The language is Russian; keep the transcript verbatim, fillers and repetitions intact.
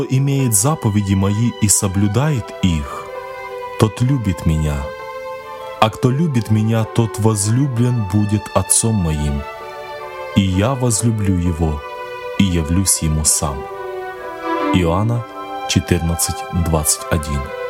Кто имеет заповеди Мои и соблюдает их, тот любит Меня. А кто любит Меня, тот возлюблен будет Отцом Моим. И Я возлюблю его и явлюсь ему сам». Иоанна четырнадцать двадцать один.